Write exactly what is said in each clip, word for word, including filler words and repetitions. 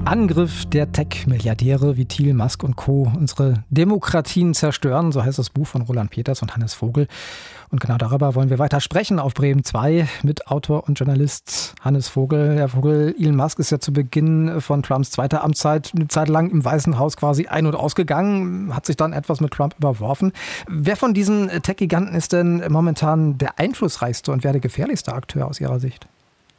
Angriff der Tech-Milliardäre wie Thiel, Musk und Co. unsere Demokratien zerstören, so heißt das Buch von Roland Peters und Hannes Vogel. Und genau darüber wollen wir weiter sprechen auf Bremen zwei mit Autor und Journalist Hannes Vogel. Herr Vogel, Elon Musk ist ja zu Beginn von Trumps zweiter Amtszeit eine Zeit lang im Weißen Haus quasi ein- und ausgegangen, hat sich dann etwas mit Trump überworfen. Wer von diesen Tech-Giganten ist denn momentan der einflussreichste und wer der gefährlichste Akteur aus Ihrer Sicht?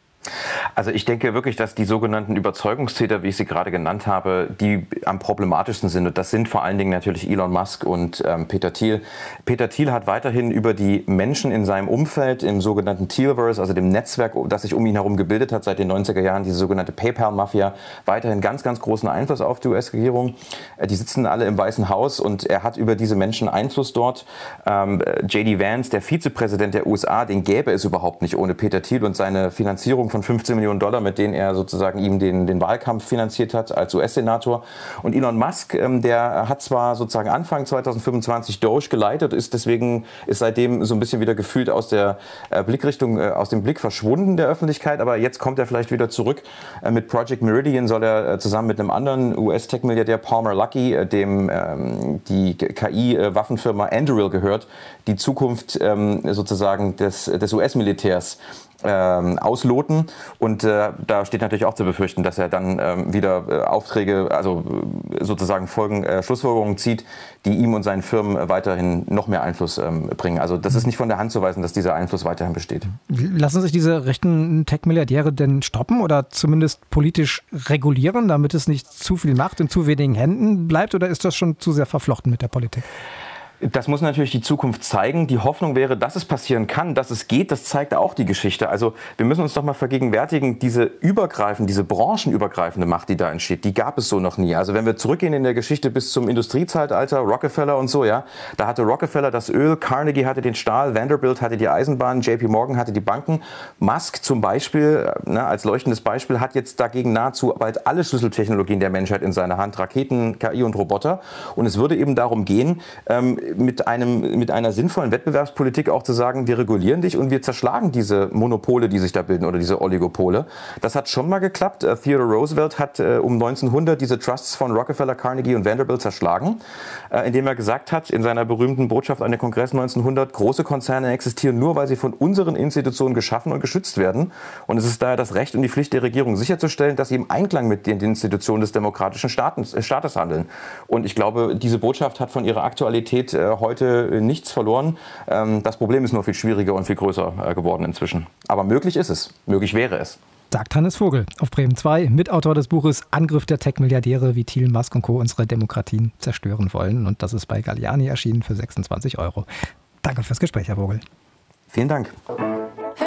Also ich denke wirklich, dass die sogenannten Überzeugungstäter, wie ich sie gerade genannt habe, die am problematischsten sind. Und das sind vor allen Dingen natürlich Elon Musk und ähm, Peter Thiel. Peter Thiel hat weiterhin über die Menschen in seinem Umfeld, im sogenannten Thielverse, also dem Netzwerk, das sich um ihn herum gebildet hat seit den neunziger Jahren, diese sogenannte PayPal-Mafia, weiterhin ganz, ganz großen Einfluss auf die U S-Regierung. Die sitzen alle im Weißen Haus und er hat über diese Menschen Einfluss dort. Ähm, J D Vance, der Vizepräsident der U S A, den gäbe es überhaupt nicht ohne Peter Thiel und seine Finanzierung von fünfzehn Millionen Dollar, mit denen er sozusagen ihm den, den Wahlkampf finanziert hat als U S-Senator. Und Elon Musk, ähm, der hat zwar sozusagen Anfang zweitausendfünfundzwanzig Doge geleitet, ist deswegen ist seitdem so ein bisschen wieder gefühlt aus der äh, Blickrichtung, äh, aus dem Blick verschwunden der Öffentlichkeit, aber jetzt kommt er vielleicht wieder zurück. Äh, mit Project Meridian soll er äh, zusammen mit einem anderen U S-Tech-Milliardär Palmer Luckey, äh, dem ähm, die K I-Waffenfirma Anduril gehört, die Zukunft ähm, sozusagen des, des U S-Militärs Ähm, ausloten und äh, da steht natürlich auch zu befürchten, dass er dann ähm, wieder äh, Aufträge, also äh, sozusagen Folgen, äh, Schlussfolgerungen zieht, die ihm und seinen Firmen äh, weiterhin noch mehr Einfluss ähm, bringen. Also das ist nicht von der Hand zu weisen, dass dieser Einfluss weiterhin besteht. Lassen sich diese rechten Tech-Milliardäre denn stoppen oder zumindest politisch regulieren, damit es nicht zu viel Macht in zu wenigen Händen bleibt, oder ist das schon zu sehr verflochten mit der Politik? Das muss natürlich die Zukunft zeigen. Die Hoffnung wäre, dass es passieren kann, dass es geht. Das zeigt auch die Geschichte. Also wir müssen uns doch mal vergegenwärtigen, diese übergreifende, diese branchenübergreifende Macht, die da entsteht, die gab es so noch nie. Also wenn wir zurückgehen in der Geschichte bis zum Industriezeitalter, Rockefeller und so, ja, da hatte Rockefeller das Öl, Carnegie hatte den Stahl, Vanderbilt hatte die Eisenbahn, J P Morgan hatte die Banken. Musk zum Beispiel, ne, als leuchtendes Beispiel, hat jetzt dagegen nahezu bald alle Schlüsseltechnologien der Menschheit in seiner Hand, Raketen, K I und Roboter. Und es würde eben darum gehen, ähm, mit einem, mit einer sinnvollen Wettbewerbspolitik auch zu sagen, wir regulieren dich und wir zerschlagen diese Monopole, die sich da bilden oder diese Oligopole. Das hat schon mal geklappt. Theodore Roosevelt hat äh, um neunzehnhundert diese Trusts von Rockefeller, Carnegie und Vanderbilt zerschlagen, äh, indem er gesagt hat, in seiner berühmten Botschaft an den Kongress neunzehnhundert, große Konzerne existieren nur, weil sie von unseren Institutionen geschaffen und geschützt werden. Und es ist daher das Recht und die Pflicht der Regierung sicherzustellen, dass sie im Einklang mit den Institutionen des demokratischen Staates, äh, Staates handeln. Und ich glaube, diese Botschaft hat von ihrer Aktualität heute nichts verloren. Das Problem ist nur viel schwieriger und viel größer geworden inzwischen. Aber möglich ist es. Möglich wäre es. Sagt Hannes Vogel auf Bremen zwei, Mitautor des Buches Angriff der Tech-Milliardäre, wie Thiel, Musk und Co. unsere Demokratien zerstören wollen. Und das ist bei Galliani erschienen für sechsundzwanzig Euro. Danke fürs Gespräch, Herr Vogel. Vielen Dank.